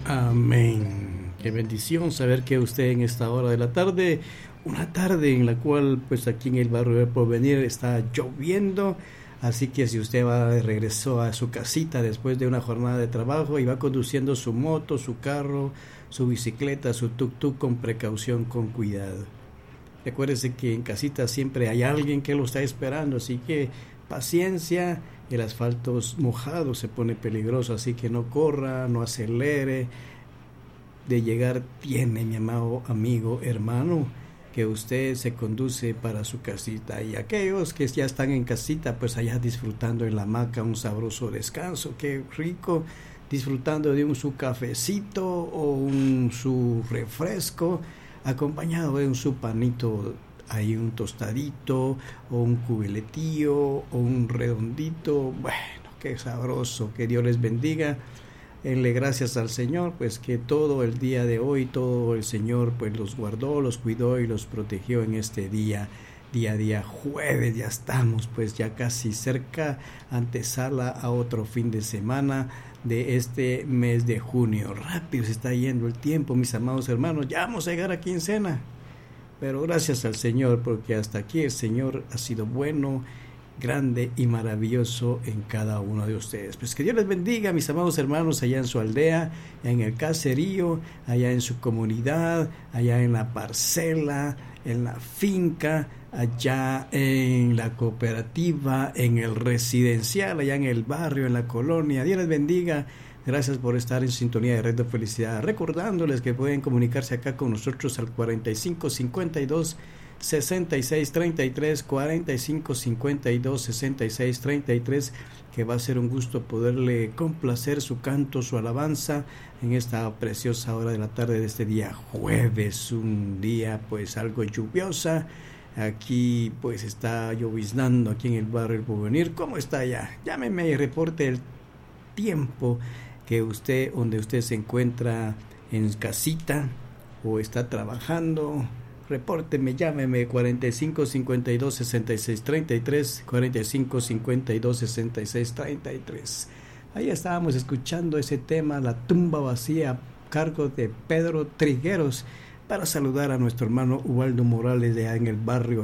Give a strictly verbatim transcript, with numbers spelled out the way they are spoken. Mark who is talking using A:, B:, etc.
A: Amén. Qué bendición saber que usted en esta hora de la tarde, una tarde en la cual pues aquí en el barrio del Porvenir está lloviendo, así que si usted va de regreso a su casita después de una jornada de trabajo y va conduciendo su moto, su carro, su bicicleta, su tuk-tuk con precaución, con cuidado. Recuérdese que en casita siempre hay alguien que lo está esperando, así que paciencia. El asfalto mojado se pone peligroso, así que no corra, no acelere. De llegar tiene, mi amado amigo, hermano, que usted se conduce para su casita. Y aquellos que ya están en casita, pues allá disfrutando en la hamaca un sabroso descanso, qué rico, disfrutando de un su cafecito o un su refresco, acompañado de un su panito, hay un tostadito o un cubiletillo o un redondito. Bueno, qué sabroso, que Dios les bendiga. Denle gracias al Señor, pues que todo el día de hoy, todo el Señor pues los guardó, los cuidó y los protegió en este día, día a día jueves. Ya estamos pues ya casi cerca, antesala a otro fin de semana de este mes de junio. Rápido se está yendo el tiempo, mis amados hermanos, ya vamos a llegar a quincena. Pero gracias al Señor, porque hasta aquí el Señor ha sido bueno, grande y maravilloso en cada uno de ustedes. Pues que Dios les bendiga, mis amados hermanos, allá en su aldea, en el caserío, allá en su comunidad, allá en la parcela, en la finca, allá en la cooperativa, en el residencial, allá en el barrio, en la colonia. Dios les bendiga. Gracias por estar en sintonía de Red de Felicidad. Recordándoles que pueden comunicarse acá con nosotros al cuarenta y cinco cincuenta y dos sesenta y seis treinta y tres, cuarenta y cinco cincuenta y dos sesenta y seis treinta y tres, que va a ser un gusto poderle complacer su canto, su alabanza en esta preciosa hora de la tarde de este día jueves, un día pues algo lluviosa. Aquí pues está lloviznando aquí en el barrio El Porvenir. ¿Cómo está allá? Llámeme y reporte el tiempo que usted, donde usted se encuentra en casita o está trabajando. Repórteme, llámeme cuarenta y cinco cincuenta y dos sesenta y seis treinta y tres, cuarenta y cinco cincuenta y dos sesenta y seis treinta y tres. Ahí estábamos escuchando ese tema, La tumba vacía, a cargo de Pedro Trigueros, para saludar a nuestro hermano Ubaldo Morales de allá en el barrio